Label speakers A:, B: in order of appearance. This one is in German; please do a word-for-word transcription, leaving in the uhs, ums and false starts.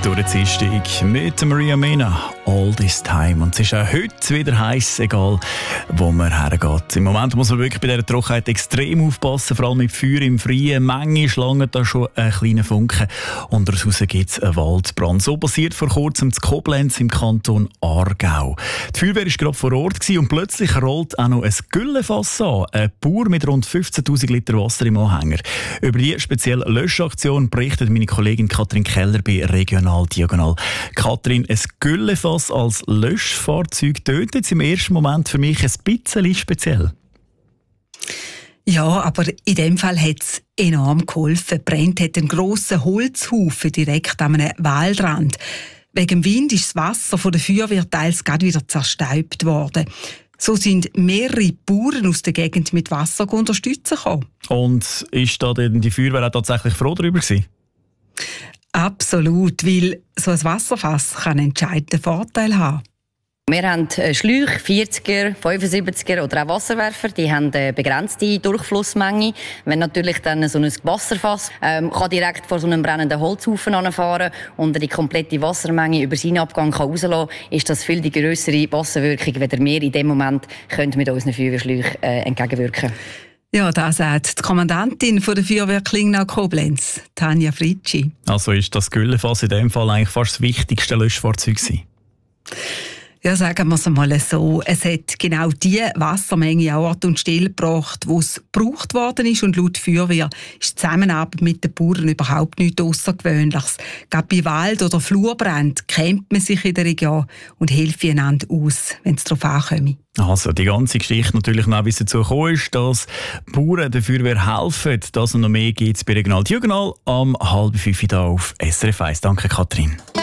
A: Dienstag mit Maria Mena. All this time. Und es ist auch heute wieder heiß, egal wo man hergeht. Im Moment muss man wirklich bei dieser Trockenheit extrem aufpassen, vor allem mit Feuer im Freien. Manche Schlangen da schon einen kleinen Funken. Und daraus gibt es einen Waldbrand. So passiert vor kurzem in Koblenz im Kanton Aargau. Die Feuerwehr war gerade vor Ort gewesen und plötzlich rollt auch noch ein Güllefass an. Ein Bauer mit rund fünfzehntausend Liter Wasser im Anhänger. Über die spezielle Löschaktion berichtet meine Kollegin Katrin Keller bei Regional Diagonal. Katrin, ein Güllefass als Löschfahrzeug tönt jetzt im ersten Moment für mich ein bisschen speziell.
B: Ja, aber in dem Fall hat es enorm geholfen. Brennt hat einen grossen Holzhaufen direkt an einem Waldrand. Wegen dem Wind ist das Wasser von der Feuerwehr teils gerade wieder zerstäubt worden. So sind mehrere Bauern aus der Gegend mit Wasser unterstützen gekommen.
A: Und ist da denn die Feuerwehr auch tatsächlich froh darüber gewesen?
B: Absolut, weil so ein Wasserfass kann einen entscheidenden Vorteil haben.
C: Wir haben Schläuche, vierziger, fünfundsiebziger oder auch Wasserwerfer. Die haben eine begrenzte Durchflussmenge. Wenn natürlich dann so ein Wasserfass ähm, kann direkt vor so einem brennenden Holzhaufen anfahren und die komplette Wassermenge über seinen Abgang kann rauslassen, ist das viel die grössere Wasserwirkung, wenn wir in dem Moment können mit unseren Feuerwehrschläuchen äh, entgegenwirken.
B: Ja, das sagt die Kommandantin von der Feuerwehr Klingnau-Koblenz, Tanja Fritschi.
A: Also ist das Güllefass in dem Fall eigentlich fast das wichtigste Löschfahrzeug gewesen?
B: Ja, sagen wir es mal so. Es hat genau die Wassermenge an Ort und Stelle gebracht, wo es gebraucht worden ist. Und laut Feuerwehr ist die Zusammenarbeit mit den Bauern überhaupt nichts Außergewöhnliches. Gerade bei Wald- oder Flurbrand kennt man sich in der Region und hilft einander aus, wenn es darauf ankommt.
A: Also die ganze Geschichte natürlich noch, wie es dazu gekommen ist, dass Bauern der Feuerwehr helfen. Das und noch mehr gibt es bei Regional Diagonal am halb fünf hier auf S R F eins. Danke, Katrin.